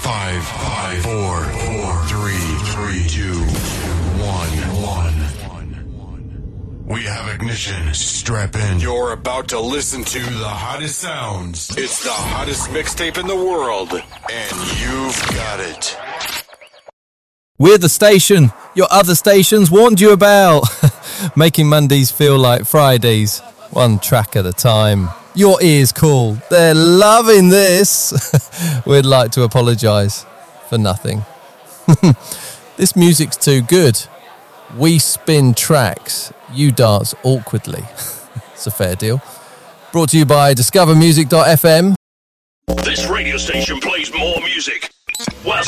5, 4, 3, 2, 1. We have ignition. Strap in. You're about to listen to the hottest sounds. It's the hottest mixtape in the world, and you've got it. We're the station your other stations warned you about. Making Mondays feel like Fridays, one track at a time. Your ears call. They're loving this. We'd like to apologise for nothing. This music's too good. We spin tracks. You dance awkwardly. It's a fair deal. Brought to you by discovermusic.fm. This radio station plays more music. Well,